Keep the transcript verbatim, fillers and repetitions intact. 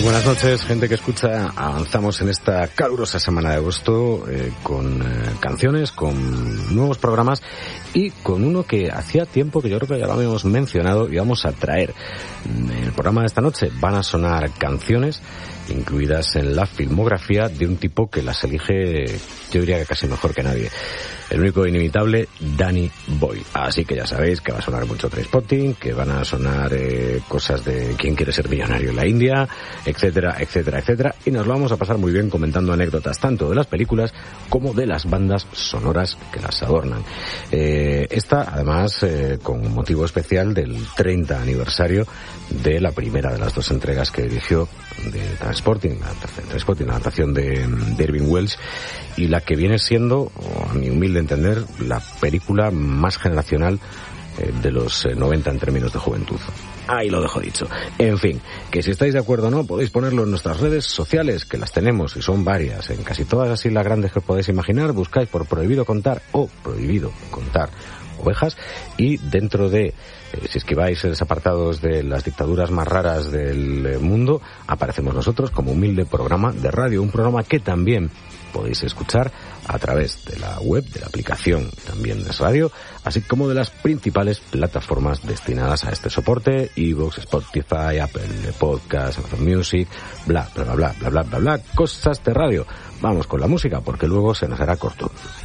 Buenas noches, gente que escucha. Avanzamos en esta calurosa semana de agosto eh, con eh, canciones, con nuevos programas y con uno que hacía tiempo que yo creo que ya lo habíamos mencionado y vamos a traer. En el programa de esta noche van a sonar canciones incluidas en la filmografía de un tipo que las elige, yo diría que casi mejor que nadie. El único e inimitable Danny Boyle. Así que ya sabéis que va a sonar mucho Trainspotting, que van a sonar eh, cosas de quién quiere ser millonario en la India, etcétera, etcétera, etcétera. Y nos lo vamos a pasar muy bien comentando anécdotas tanto de las películas como de las bandas sonoras que las adornan. Eh, esta, además, eh, con motivo especial del treinta aniversario de la primera de las dos entregas que dirigió de Trainspotting, la, Trainspotting, la adaptación de, de Irving Welsh, y la que viene siendo, a mi humilde entender, la película más generacional eh, de los eh, noventa en términos de juventud. Ahí lo dejo dicho. En fin, que si estáis de acuerdo o no, podéis ponerlo en nuestras redes sociales, que las tenemos y son varias, en casi todas así las grandes que podéis imaginar. Buscáis por Prohibido Contar o Prohibido Contar Ovejas, y dentro de, eh, si esquiváis los apartados de las dictaduras más raras del eh, mundo, aparecemos nosotros como humilde programa de radio, un programa que también podéis escuchar a través de la web, de la aplicación también de radio, así como de las principales plataformas destinadas a este soporte: iVoox, Spotify, Apple Podcast, Amazon Music, bla, bla, bla, bla, bla, bla, bla, bla, cosas de radio. Vamos con la música porque luego se nos hará corto.